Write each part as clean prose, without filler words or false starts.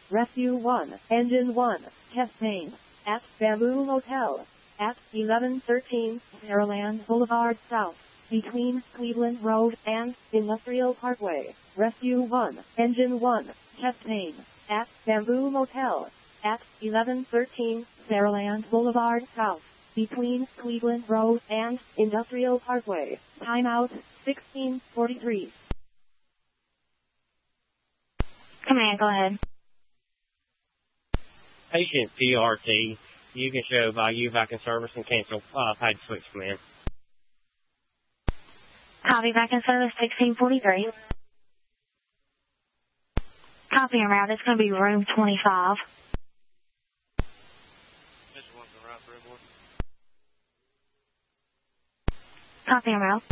Rescue 1, Engine 1, testing, at Bamboo Motel, at 1113 Saraland Boulevard South, between Cleveland Road and Industrial Parkway. Rescue 1, Engine 1, testing, at Bamboo Motel, at 1113 Saraland Boulevard South, between Cleveland Road and Industrial Parkway. Timeout, 1643. Command, go ahead. Patient PRT, you can show by UVAC and service and cancel paid switch command. Copy, back in service 1643. Copy en route, it's going to be room 25. This one's the right reward. Copy en route.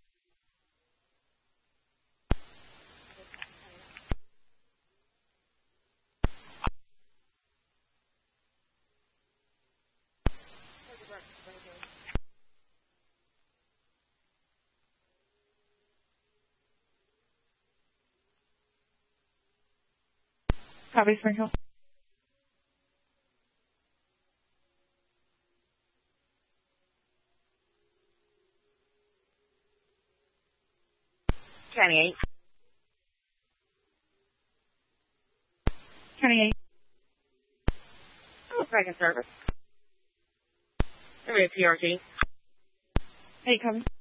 Copy, Sprinkle. County 8. Back in service. Area PRT. 8 coming.